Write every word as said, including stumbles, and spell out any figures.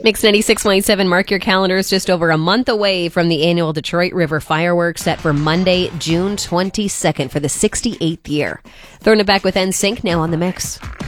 Mix ninety-six point seven, mark your calendars, just over a month away from the annual Detroit River Fireworks, set for Monday, June twenty-second for the sixty-eighth year. Throwing it back with N Sync now on the mix.